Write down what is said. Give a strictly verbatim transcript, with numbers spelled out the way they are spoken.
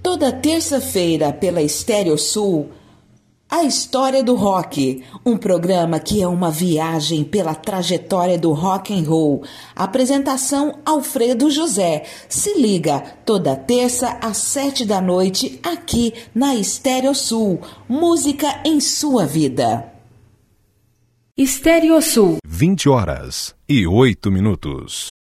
Toda terça-feira pela Estéreo Sul, A História do Rock, um programa que é uma viagem pela trajetória do rock and roll. Apresentação Alfredo José. Se liga, toda terça às sete da noite, aqui na Estéreo Sul. Música em sua vida. Estéreo Sul. vinte horas e oito minutos.